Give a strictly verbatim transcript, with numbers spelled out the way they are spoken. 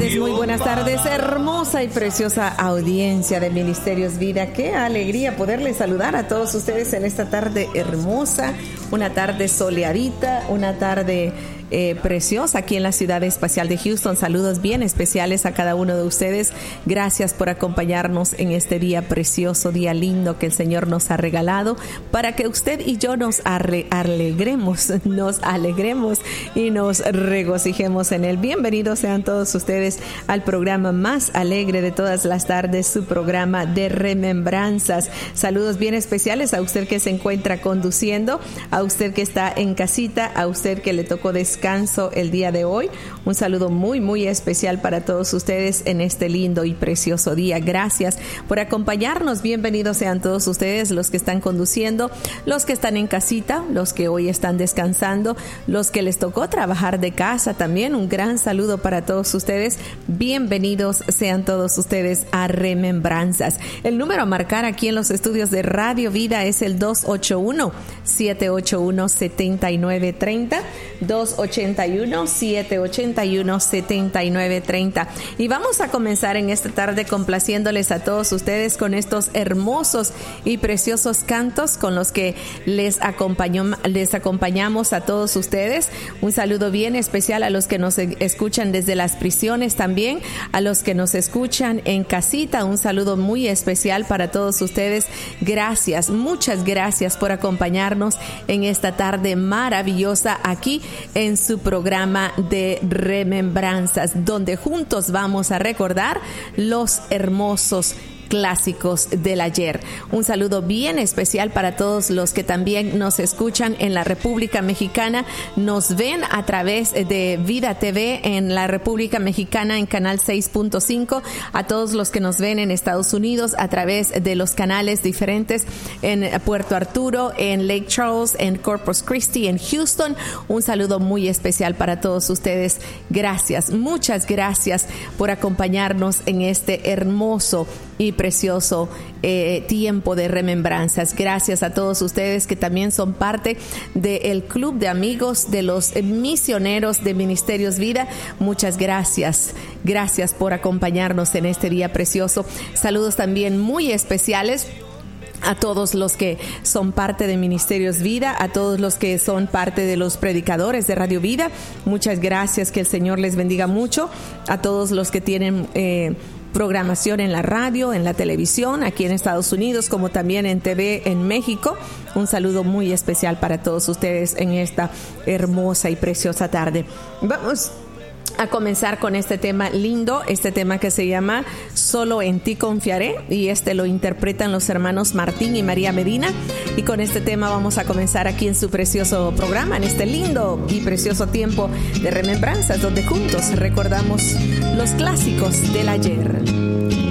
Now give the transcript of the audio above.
tardes, muy buenas tardes, hermosa y preciosa audiencia de Ministerios Vida. Qué alegría poderles saludar a todos ustedes en esta tarde hermosa, una tarde soleadita, una tarde Eh, preciosa aquí en la ciudad espacial de Houston. Saludos bien especiales a cada uno de ustedes. Gracias por acompañarnos en este día precioso, día lindo que el Señor nos ha regalado para que usted y yo nos arre- alegremos, nos alegremos y nos regocijemos en él. Bienvenidos sean todos ustedes al programa más alegre de todas las tardes, su programa de remembranzas. Saludos bien especiales a usted que se encuentra conduciendo, a usted que está en casita, a usted que le tocó descansar descanso el día de hoy. Un saludo muy muy especial para todos ustedes en este lindo y precioso día. Gracias por acompañarnos. Bienvenidos sean todos ustedes, los que están conduciendo, los que están en casita, los que hoy están descansando, los que les tocó trabajar de casa también. Un gran saludo para todos ustedes. Bienvenidos sean todos ustedes a Remembranzas. El número a marcar aquí en los estudios de Radio Vida es el dos ocho uno, siete ocho uno, siete nueve tres cero, dos ocho uno, siete ocho uno, siete nueve tres cero. Y vamos a comenzar en esta tarde complaciéndoles a todos ustedes con estos hermosos y preciosos cantos con los que les acompañó, les acompañamos a todos ustedes. Un saludo bien especial a los que nos escuchan desde las prisiones también, a los que nos escuchan en casita. Un saludo muy especial para todos ustedes. Gracias, muchas gracias por acompañarnos en esta tarde maravillosa aquí en su programa de remembranzas, donde juntos vamos a recordar los hermosos clásicos del ayer. Un saludo bien especial para todos los que también nos escuchan en la República Mexicana, nos ven a través de Vida T V en la República Mexicana en canal seis punto cinco, a todos los que nos ven en Estados Unidos a través de los canales diferentes en Puerto Arturo, en Lake Charles, en Corpus Christi, en Houston. Un saludo muy especial para todos ustedes. Gracias, muchas gracias por acompañarnos en este hermoso y precioso eh, tiempo de remembranzas. Gracias a todos ustedes que también son parte del club de amigos de los misioneros de Ministerios Vida. Muchas gracias. Gracias por acompañarnos en este día precioso. Saludos también muy especiales a todos los que son parte de Ministerios Vida, a todos los que son parte de los predicadores de Radio Vida. Muchas gracias, que el Señor les bendiga mucho. A todos los que tienen eh, programación en la radio, en la televisión, aquí en Estados Unidos, como también en T V en México. Un saludo muy especial para todos ustedes en esta hermosa y preciosa tarde. Vamos a comenzar con este tema lindo, este tema que se llama Solo en ti confiaré, y este lo interpretan los hermanos Martín y María Medina. Y con este tema vamos a comenzar aquí en su precioso programa, en este lindo y precioso tiempo de remembranzas, donde juntos recordamos los clásicos del ayer.